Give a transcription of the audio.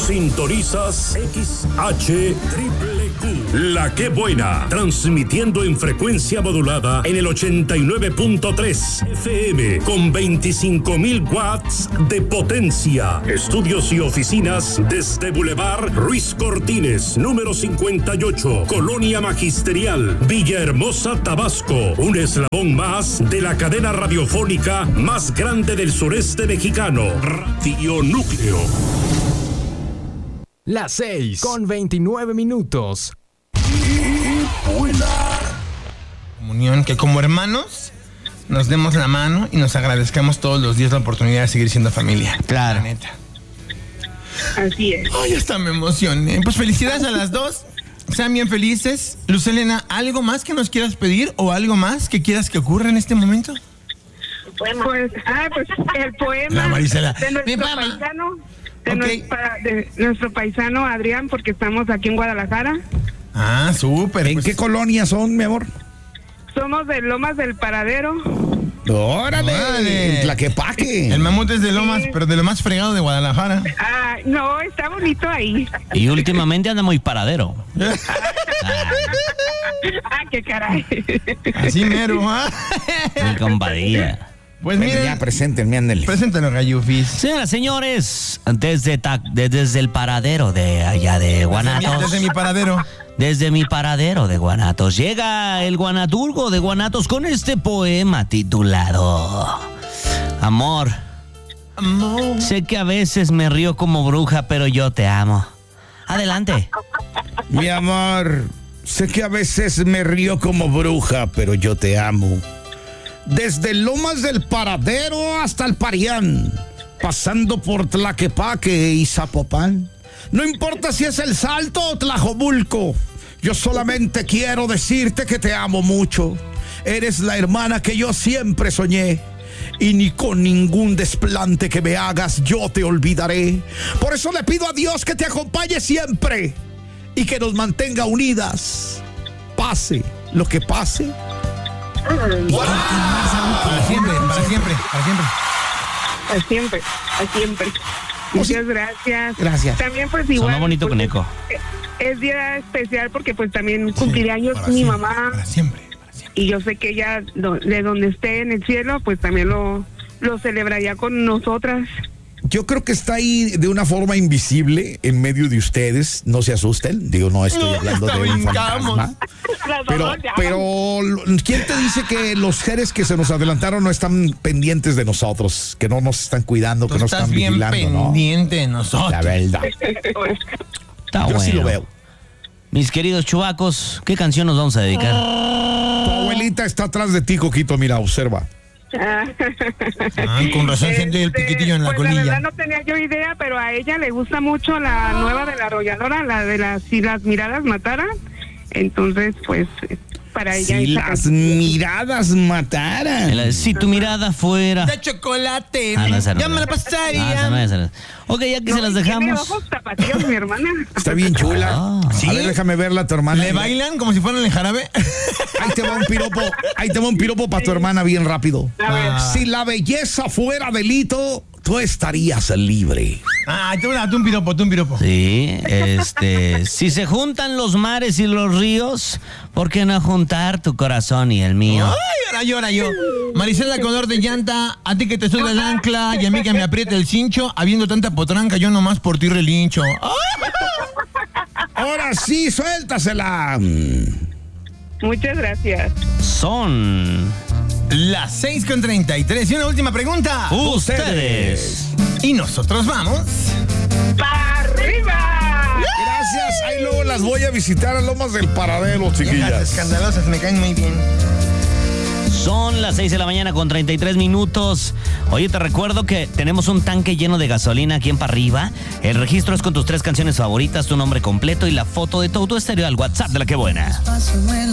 Sintonizas XHQQ, La Que Buena, transmitiendo en frecuencia modulada en el 89.3 FM con 25,000 watts de potencia. Estudios y oficinas desde Boulevard Ruiz Cortines, número 58, Colonia Magisterial, Villahermosa, Tabasco. Un eslabón más de la cadena radiofónica más grande del sureste mexicano, Radio Núcleo. Las 6:29. Comunión, que como hermanos nos demos la mano y nos agradezcamos todos los días la oportunidad de seguir siendo familia. Claro. La neta. Así es. Ay, hasta me emocioné. Pues felicidades a las dos. Sean bien felices. Luz Helena, ¿algo más que nos quieras pedir o algo más que quieras que ocurra en este momento? Pues el poema La Marisela. de nuestro paisano, de nuestro paisano Adrián, porque estamos aquí en Guadalajara. Ah, súper. ¿En qué colonia son, mi amor? Somos de Lomas del Paradero. ¡Órale! En Tlaquepaque. El mamut es de Lomas, pero de lo más fregado de Guadalajara. Ah, no, está bonito ahí. Y últimamente anda muy paradero. Ah, qué caray. Así mero, ¿ah? Mi compadilla. Pues Bueno, miren, ya preséntenme, ándale. preséntalo, Gallufis. Señoras, señores, desde el paradero de allá de Guanatos. Desde mi paradero. Desde mi paradero de Guanatos llega el guanaturgo de Guanatos con este poema titulado Amor. Amor. Sé que a veces me río como bruja, pero yo te amo. Adelante. Mi amor, sé que a veces me río como bruja, pero yo te amo. Desde Lomas del Paradero hasta el Parián, pasando por Tlaquepaque y Zapopan. No importa si es El Salto o Tlajomulco, yo solamente quiero decirte que te amo mucho. Eres la hermana que yo siempre soñé, y ni con ningún desplante que me hagas yo te olvidaré. Por eso le pido a Dios que te acompañe siempre y que nos mantenga unidas, pase lo que pase. Para siempre, para siempre, para siempre. A siempre. Muchas gracias. Gracias. También pues igual. Sonó bonito pues, con eco. Es día especial porque pues también cumplirá años Para mi siempre, mamá. Para siempre, para siempre. Y yo sé que ella, de donde esté en el cielo, pues también lo celebraría con nosotras. Yo creo que está ahí de una forma invisible en medio de ustedes. No se asusten. Digo, no estoy hablando de un fantasma. Pero, ¿quién te dice que los seres que se nos adelantaron no están pendientes de nosotros? Que no nos están cuidando, Tú que no estás están bien vigilando, pendiente de ¿no? nosotros. La verdad. Está Yo bueno. sí lo veo. Mis queridos chuvacos, ¿qué canción nos vamos a dedicar? Tu abuelita está atrás de ti, Coquito. Mira, observa. Ah, con razón siente el piquitillo en la pues colilla. La verdad no tenía yo idea, pero a ella le gusta mucho la nueva de La Arrolladora, la de Si las miradas mataran. Entonces, pues, para ella Si esa las canción. miradas mataran. Si tu mirada fuera... De chocolate. Ah, no, esa no. Ya me la Ah, pasaría. esa no, esa no. Ok, ya que se las Tiene dejamos. ojos tapatíos, mi hermana. Está bien chula. Ah. A ver, déjame verla, tu hermana. ¿Le bailan como si fueran el jarabe? Ahí te va un piropo para tu hermana bien rápido. A ver. Si la belleza fuera delito, tú estarías libre. Ah, tú un piropo, tú un piropo. Sí, si se juntan los mares y los ríos, ¿por qué no juntar tu corazón y el mío? Ay, ahora yo. Marisela color de llanta, a ti que te suda el ancla y a mí que me aprieta el cincho, habiendo tanta potranca, yo nomás por ti relincho. Ahora sí, suéltasela. Muchas gracias. Son Las 6:33. Y una última pregunta. ustedes. Y nosotros vamos. ¡Para arriba! Gracias. Ahí luego las voy a visitar a Lomas del Paradero, Viejas chiquillas. escandalosas, me caen muy bien. Son las 6 de la mañana con 33 minutos. Oye, te recuerdo que tenemos un tanque lleno de gasolina aquí en Pa' Arriba. El registro es con tus 3 canciones favoritas, tu nombre completo y la foto de tu auto estéreo al WhatsApp de La Que Buena.